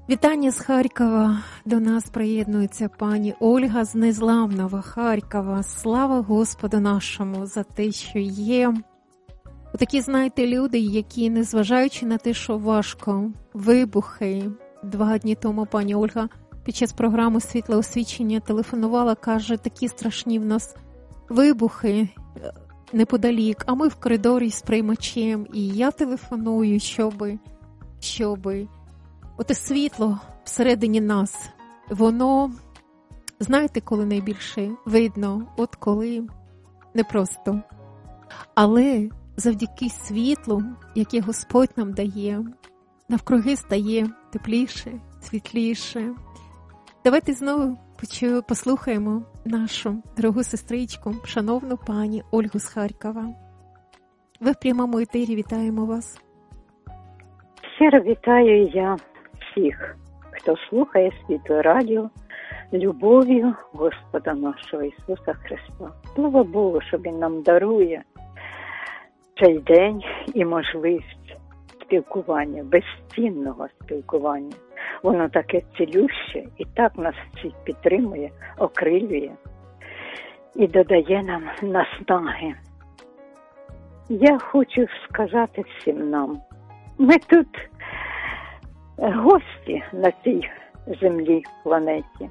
Вітання з Харкова. До нас приєднується пані Ольга з незламного Харкова. Слава Господу нашому за те, що є. Такі, знаєте, люди, які, незважаючи на те, що важко, вибухи. 2 дні тому пані Ольга під час програми «Світле освічення» телефонувала, каже, такі страшні в нас вибухи неподалік, а ми в коридорі з приймачем. І я телефоную, щоби оте світло всередині нас, воно, знаєте, коли найбільше видно, от коли непросто. Але завдяки світлу, яке Господь нам дає, навкруги стає тепліше, світліше. Давайте знову послухаємо нашу дорогу сестричку, шановну пані Ольгу з Харкова. Ви в прямому етері, вітаємо вас. Щиро вітаю я всіх, хто слухає Світле Радіо, любов'ю Господа нашого Ісуса Христа. Слава Богу, що Він нам дарує цей день і можливість спілкування, безцінного спілкування. Воно таке цілюще і так нас всіх підтримує, окрилює і додає нам наснаги. Я хочу сказати всім нам, ми тут гості на цій землі, планеті.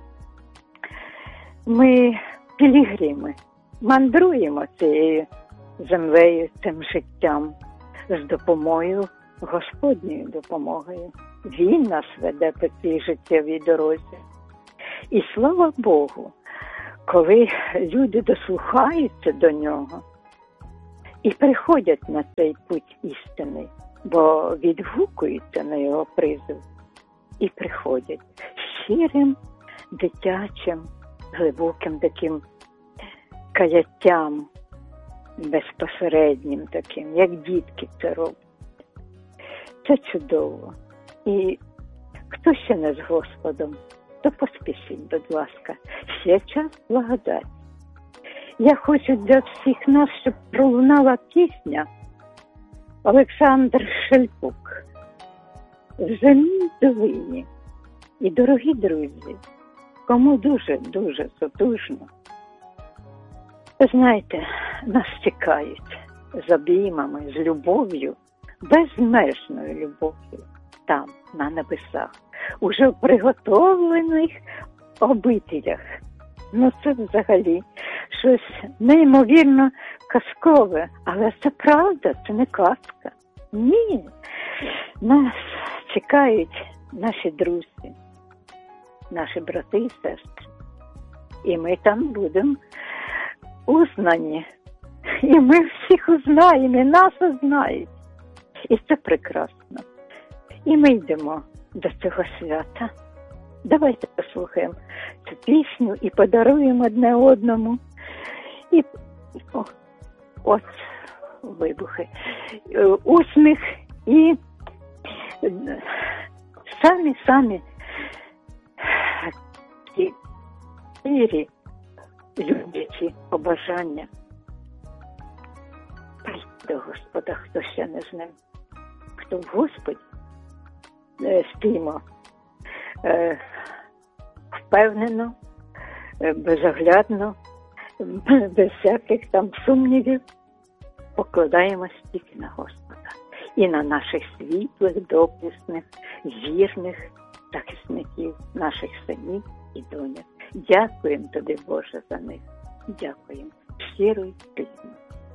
Ми пілігрими, мандруємо цією землею, цим життям з допомогою, Господньою допомогою. Він нас веде по цій життєвій дорозі. І слава Богу, коли люди дослухаються до нього і приходять на цей путь істини, бо відгукуються на його призов і приходять щирим, дитячим, глибоким таким каяттям, безпосереднім таким, як дітки це роблять. Це чудово. І хто ще не з Господом, то поспішіть, будь ласка, ще час благодать. Я хочу для всіх нас, щоб пролунала пісня Олександр Шельпук «В земній долині». І, дорогі друзі, кому дуже-дуже затужно, ви знаєте, нас чекають з обіймами, з любов'ю, безмежною любов'ю, там, на небесах, уже в приготовлених обителях. Ну це взагалі щось неймовірно казкове, але це правда, це не казка. Ні, нас чекають наші друзі, наші брати і сестри. І ми там будемо узнані. І ми всіх узнаємо, і нас узнають. І це прекрасно. І ми йдемо до цього свята. Давайте послухаємо цю пісню і подаруємо одне одному. І от вибухи. Усміх і самі вірі, люблячі побажання. Прийти до Господа, хто ще не з ним. Хто в Господі стіймо впевнено, безоглядно, без всяких там сумнівів, покладаємось тільки на Господа. І на наших світлих, доблесних, вірних захисників, наших синів і доньок. Дякуємо тобі, Боже, за них. Дякуємо. Щиро і сильно.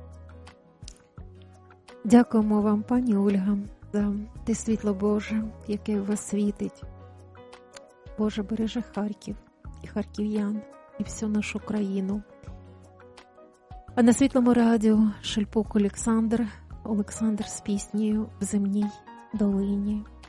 Дякуємо вам, пані Ольга, за те світло Боже, яке у вас світить. Боже, бережи Харків і харків'ян, і всю нашу країну. А на Світлому радіо Шельпук Олександр з піснею «В земній долині».